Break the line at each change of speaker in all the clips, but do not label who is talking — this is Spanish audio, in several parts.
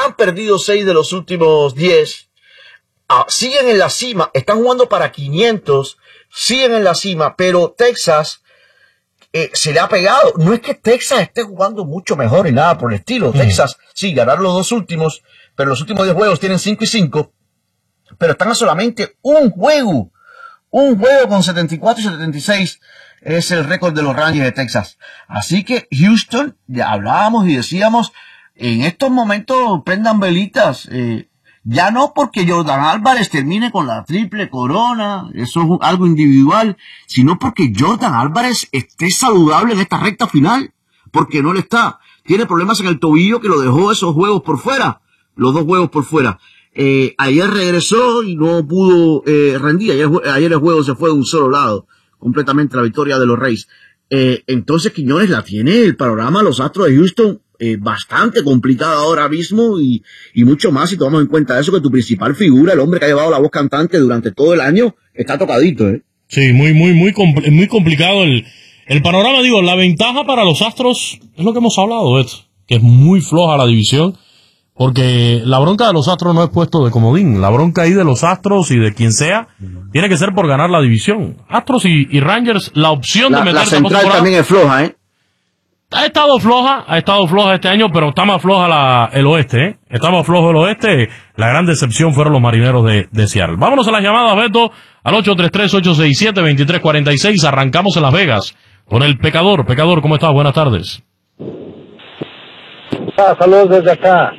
han perdido 6 de los últimos 10. Siguen en la cima, están jugando para 500, siguen en la cima, pero Texas se le ha pegado. No es que Texas esté jugando mucho mejor y nada por el estilo. Texas, sí, ganaron los 2 últimos, pero los últimos 10 juegos tienen 5-5, pero están a solamente un juego con 74 y 76 es el récord de los Rangers de Texas. Así que Houston, ya hablábamos y decíamos, en estos momentos prendan velitas, ya no porque Jordan Álvarez termine con la triple corona, eso es algo individual, sino porque Jordan Álvarez esté saludable en esta recta final, porque no le está. Tiene problemas en el tobillo que lo dejó esos juegos por fuera, los 2 juegos por fuera. Ayer regresó y no pudo rendir. Ayer el juego se fue de un solo lado, completamente la victoria de los Rays. Entonces Quiñones la tiene el panorama, los Astros de Houston, bastante complicado ahora mismo y mucho más si tomamos en cuenta eso, que tu principal figura, el hombre que ha llevado la voz cantante durante todo el año, está tocadito,
Sí, muy complicado el panorama. Digo, la ventaja para los Astros es lo que hemos hablado, que es muy floja la división, porque la bronca de los Astros no es puesto de comodín, la bronca ahí de los Astros y de quien sea, tiene que ser por ganar la división. Astros y Rangers, la opción de meterse
la central también es floja,
Ha estado floja este año, pero está más floja el oeste, Está más flojo el oeste. La gran decepción fueron los Marineros de Seattle. Vámonos a las llamadas, Beto, al 833-867-2346. Arrancamos en Las Vegas con el Pecador. Pecador, ¿cómo estás? Buenas tardes.
Saludos desde acá.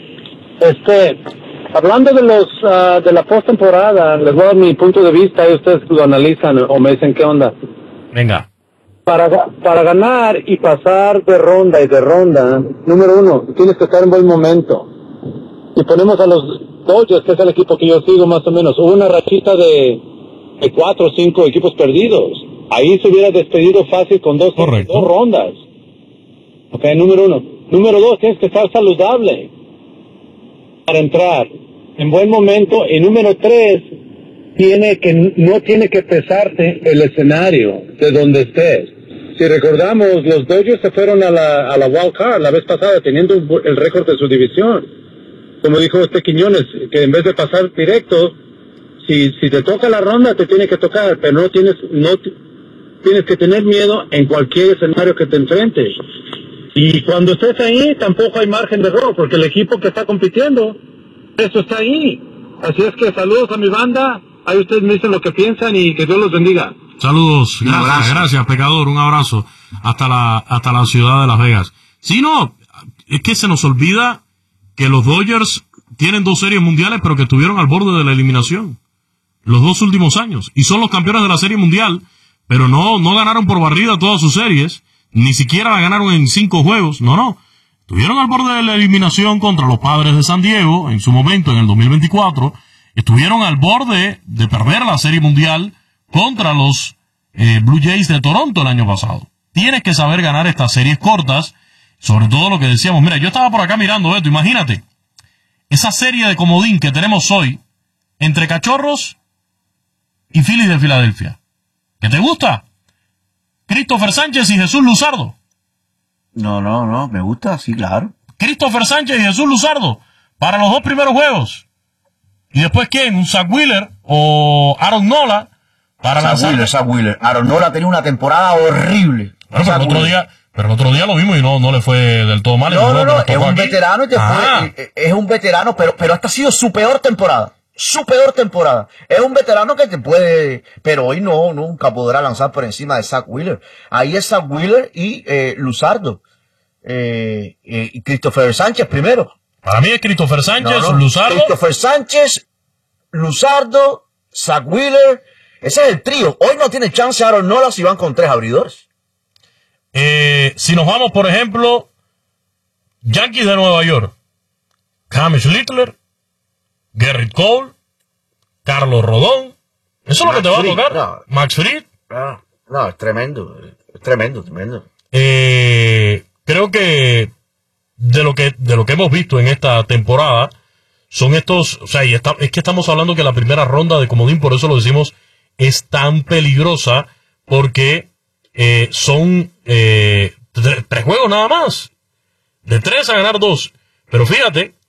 Hablando de de la postemporada, les voy a dar mi punto de vista y ustedes lo analizan o me dicen qué onda.
Venga.
Para ganar y pasar de ronda, número 1, tienes que estar en buen momento. Y ponemos a los Dodgers, que es el equipo que yo sigo más o menos, hubo una rachita de 4 o 5 equipos perdidos. Ahí se hubiera despedido fácil con 2 rondas. Ok, número 1. Número 2, tienes que estar saludable para entrar en buen momento. Y número 3, no tiene que pesarte el escenario de donde estés. Si recordamos, los Dodgers se fueron a la wild card la vez pasada teniendo el récord de su división. Como dijo Quiñones, que en vez de pasar directo, si te toca la ronda te tiene que tocar, pero no tienes que tener miedo en cualquier escenario que te enfrentes. Y cuando estés ahí tampoco hay margen de error, porque el equipo que está compitiendo, eso está ahí. Así es que saludos a mi banda. Ahí ustedes me dicen lo que piensan y que Dios los bendiga.
Saludos, gracias, Pecador, un abrazo hasta la ciudad de Las Vegas. Sí, no, es que se nos olvida que los Dodgers tienen 2 series mundiales, pero que estuvieron al borde de la eliminación los 2 últimos años, y son los campeones de la serie mundial, pero no ganaron por barrida todas sus series, ni siquiera la ganaron en 5 juegos, no, estuvieron al borde de la eliminación contra los Padres de San Diego, en su momento, en el 2024, estuvieron al borde de perder la serie mundial contra los Blue Jays de Toronto el año pasado. Tienes que saber ganar estas series cortas, sobre todo lo que decíamos. Mira, yo estaba por acá mirando, Beto, imagínate, esa serie de comodín que tenemos hoy entre Cachorros y Phillies de Filadelfia. ¿Qué te gusta? Christopher Sánchez y Jesús Luzardo.
No, me gusta, sí, claro.
Christopher Sánchez y Jesús Luzardo para los 2 primeros juegos. ¿Y después quién? ¿Un Zach Wheeler o Aaron Nola? Para
Zach Wheeler. Aaron Nola tenía una temporada horrible.
Pero el otro día lo vimos y no le fue del todo mal.
No, es un veterano es un veterano, pero esta ha sido su peor temporada. Es un veterano que te puede, pero hoy nunca podrá lanzar por encima de Zach Wheeler. Ahí es Zach Wheeler y Luzardo. Y Christopher Sánchez primero.
Para mí es Christopher Sánchez, Luzardo.
Christopher Sánchez, Luzardo, Zach Wheeler. Ese es el trío. Hoy no tiene chance Aaron Nola si van con 3 abridores.
Si nos vamos, por ejemplo, Yankees de Nueva York, Hamish Littler, Gerrit Cole, Carlos Rodón. Eso es lo que te va a tocar.
No.
Max Fried.
No, es tremendo.
Creo que de lo que hemos visto en esta temporada son estos, o sea, es que estamos hablando que la primera ronda de comodín, por eso lo decimos, es tan peligrosa, porque son 3 juegos nada más, de 3 a ganar 2. Pero fíjate